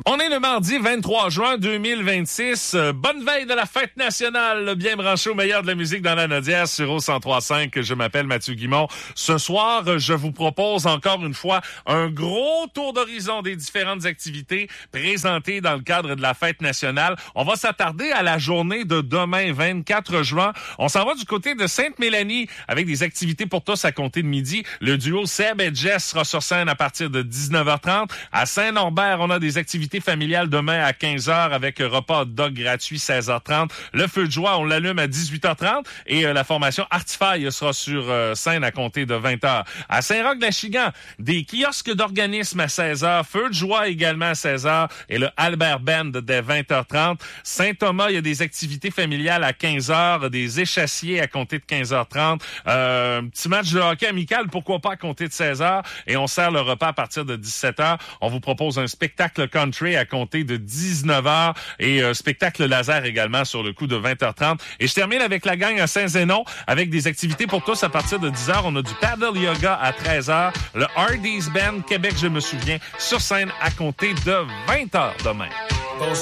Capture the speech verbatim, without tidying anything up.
On est le mardi vingt-trois juin deux mille vingt-six. Euh, bonne veille de la fête nationale. Bien branché au meilleur de la musique dans la Nodière sur au cent trois cinq. Je m'appelle Mathieu Guimond. Ce soir, je vous propose encore une fois un gros tour d'horizon des différentes activités présentées dans le cadre de la fête nationale. On va s'attarder à la journée de demain, vingt-quatre juin. On s'en va du côté de Sainte-Mélanie avec des activités pour tous à compter de midi. Le duo Seb et Jess sera sur scène à partir de dix-neuf heures trente. À Saint-Norbert, on a des activités familiales demain à quinze heures avec repas hot dog gratuit seize heures trente. Le feu de joie, on l'allume à dix-huit heures trente et euh, la formation Artifaille sera sur euh, scène à compter de vingt heures. À Saint-Roch-de-la-Chigan, des kiosques d'organismes à seize heures, feu de joie également à seize heures et le Albert Band dès vingt heures trente. Saint-Thomas, il y a des activités familiales à quinze heures, des échassiers à compter de quinze heures trente, euh, un petit match de hockey amical, pourquoi pas à compter de seize heures et on sert le repas à partir de dix-sept heures. On vous propose un spectacle country à compter de dix-neuf heures et euh, spectacle laser également sur le coup de vingt heures trente. Et je termine avec la gang à Saint-Zénon avec des activités pour tous à partir de dix heures. On a du paddle yoga à treize heures. Le Hardy's Band Québec, je me souviens, sur scène à compter de vingt heures demain.